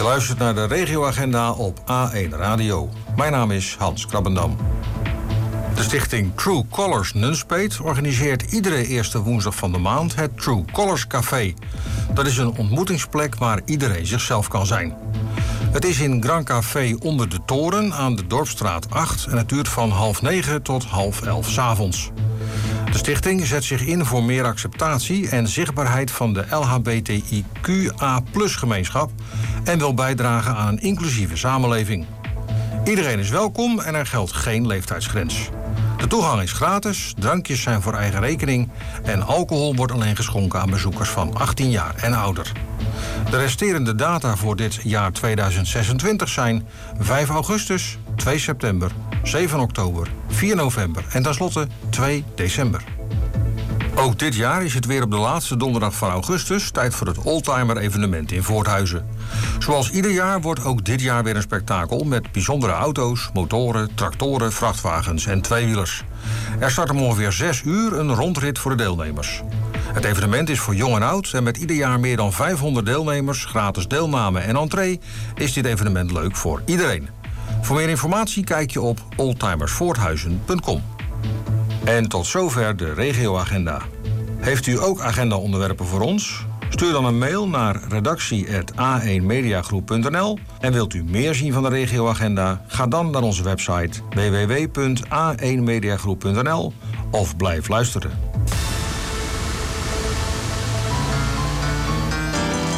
Je luistert naar de regioagenda op A1 Radio. Mijn naam is Hans Krabbendam. De stichting True Colors Nunspeet organiseert iedere eerste woensdag van de maand het True Colors Café. Dat is een ontmoetingsplek waar iedereen zichzelf kan zijn. Het is in Grand Café onder de toren aan de Dorpsstraat 8 en het duurt van 9:30 tot 10:30 's avonds. De stichting zet zich in voor meer acceptatie en zichtbaarheid van de LHBTIQA+-gemeenschap en wil bijdragen aan een inclusieve samenleving. Iedereen is welkom en er geldt geen leeftijdsgrens. De toegang is gratis, drankjes zijn voor eigen rekening en alcohol wordt alleen geschonken aan bezoekers van 18 jaar en ouder. De resterende data voor dit jaar 2026 zijn 5 augustus, 2 september, 7 oktober, 4 november en tenslotte 2 december. Ook dit jaar is het weer op de laatste donderdag van augustus tijd voor het Oldtimer-evenement in Voorthuizen. Zoals ieder jaar wordt ook dit jaar weer een spektakel met bijzondere auto's, motoren, tractoren, vrachtwagens en tweewielers. Er start om ongeveer 6 uur een rondrit voor de deelnemers. Het evenement is voor jong en oud en met ieder jaar meer dan 500 deelnemers, gratis deelname en entree is dit evenement leuk voor iedereen. Voor meer informatie kijk je op oldtimersvoorthuizen.com. En tot zover de regioagenda. Heeft u ook agendaonderwerpen voor ons? Stuur dan een mail naar redactie@a1mediagroep.nl. En wilt u meer zien van de regioagenda? Ga dan naar onze website www.a1mediagroep.nl of blijf luisteren.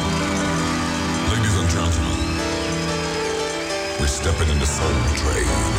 Ladies and gentlemen, we're stepping in the soul train.